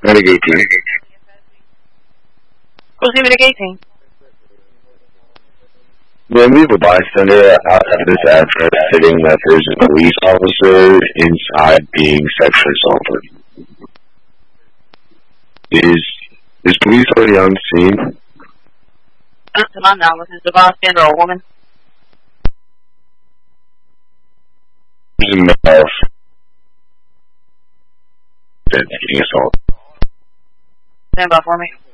Mitigating. Who's mitigating? When we have a bystander out at this address stating that there's a police officer inside being sexually assaulted. Is police already on the scene? Not to my knowledge. Is the bystander a woman? There's a male that's getting assaulted. Stand by for me.